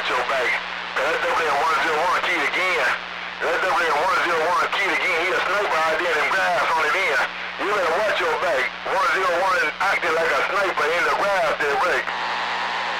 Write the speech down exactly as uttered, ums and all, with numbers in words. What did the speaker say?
watch your back. That W one oh one keyed again. That W one oh one keyed again. He a sniper out there in grass on him in. You better watch your back. one oh one acting like a sniper in the grass.